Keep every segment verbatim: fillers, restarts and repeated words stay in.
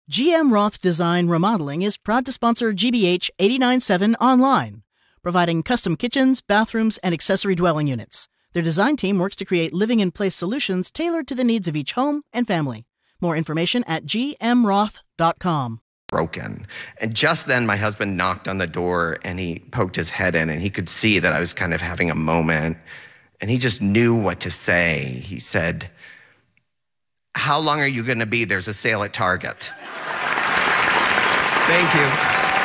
G M Roth Design Remodeling is proud to sponsor G B H eighty-nine point seven Online, providing custom kitchens, bathrooms, and accessory dwelling units. Their design team works to create living-in-place solutions tailored to the needs of each home and family. More information at g m roth dot com. Broken. And just then my husband knocked on the door and he poked his head in and he could see that I was kind of having a moment and he just knew what to say. He said, "How long are you going to be? There's a sale at Target." Thank you.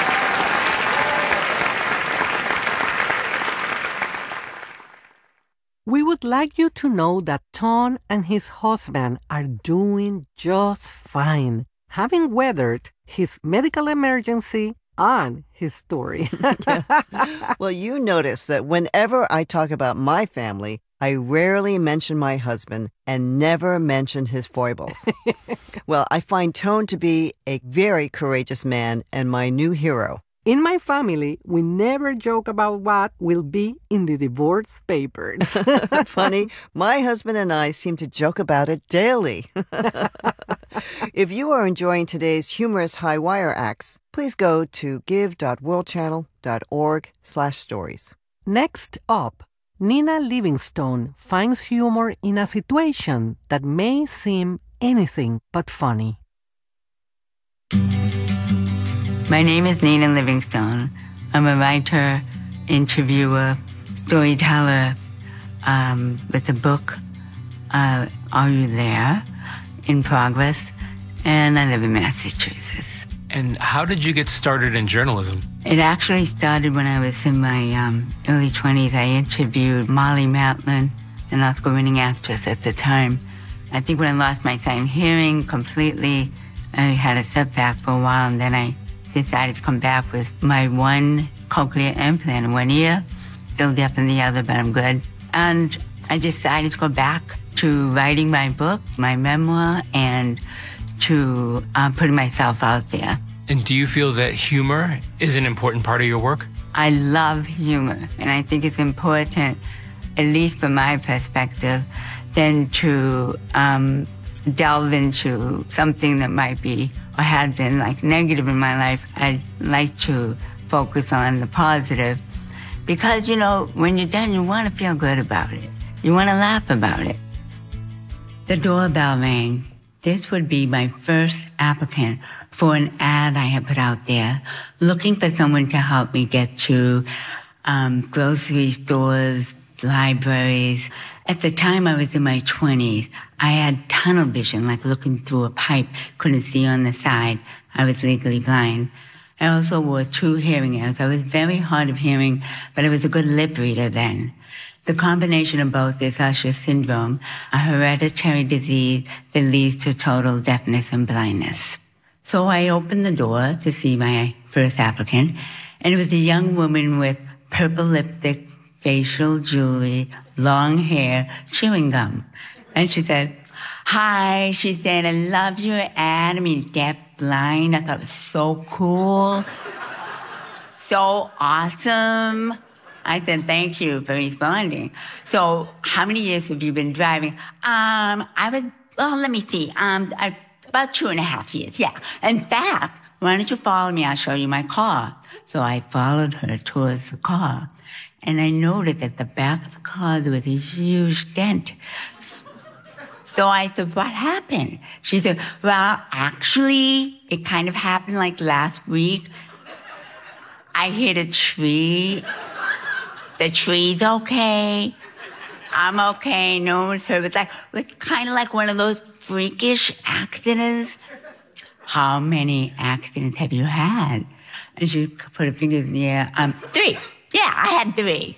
We would like you to know that Tom and his husband are doing just fine, having weathered his medical emergency and his story. Yes. Well, you notice that whenever I talk about my family, I rarely mention my husband and never mention his foibles. Well, I find Tone to be a very courageous man and my new hero. In my family, we never joke about what will be in the divorce papers. Funny, my husband and I seem to joke about it daily. If you are enjoying today's humorous high wire acts, please go to give.worldchannel.org slash stories. Next up, Nina Livingstone finds humor in a situation that may seem anything but funny. My name is Nina Livingstone. I'm a writer, interviewer, storyteller um, with a book, uh, Are You There?, in progress, and I live in Massachusetts. And how did you get started in journalism? It actually started when I was in my um, early twenties. I interviewed Molly Matlin, an Oscar-winning actress at the time. I think when I lost my sight and hearing completely, I had a setback for a while, and then I decided to come back with my one cochlear implant in one ear, still deaf in the other, but I'm good. And I decided to go back to writing my book, my memoir, and to uh, putting myself out there. And do you feel that humor is an important part of your work? I love humor, and I think it's important, at least from my perspective, than to um, delve into something that might be or had been like negative in my life. I'd like to focus on the positive because, you know, when you're done, you want to feel good about it. You want to laugh about it. The doorbell rang. This would be my first applicant for an ad I had put out there, looking for someone to help me get to um, grocery stores, libraries. At the time, I was in my twenties. I had tunnel vision, like looking through a pipe, couldn't see on the side. I was legally blind. I also wore two hearing aids. I was very hard of hearing, but I was a good lip reader then. The combination of both is Usher syndrome, a hereditary disease that leads to total deafness and blindness. So I opened the door to see my first applicant, and it was a young woman with purple lipstick, facial jewelry, long hair, chewing gum. And she said, "Hi," she said, "I love your ad. I mean, deaf, blind. I thought it was so cool. So awesome." I said, "Thank you for responding. So how many years have you been driving?" Um, I was, well, let me see. Um, I, about two and a half years, yeah. In fact, why don't you follow me? I'll show you my car. So I followed her towards the car. And I noted at the back of the car there was a huge dent. So I said, "What happened?" She said, "Well, actually, it kind of happened like last week. I hit a tree. The tree's okay. I'm okay. No one's hurt." It's like, it's kind of like one of those freakish accidents. "How many accidents have you had?" And she put her fingers in the air. Um, three. Yeah, I had three.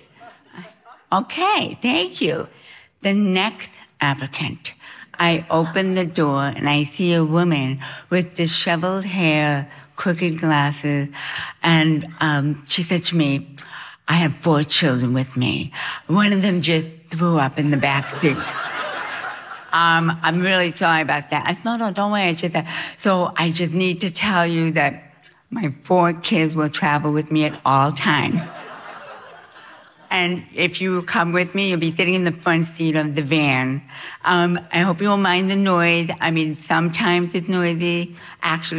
"Okay, thank you." The next applicant, I open the door and I see a woman with disheveled hair, crooked glasses, and um, she said to me, "I have four children with me. One of them just threw up in the back seat. Um, I'm really sorry about that." I said, "No, no, don't worry." I just said, "So I just need to tell you that my four kids will travel with me at all times. And if you come with me, you'll be sitting in the front seat of the van. Um, I hope you won't mind the noise. I mean, sometimes it's noisy. Actually,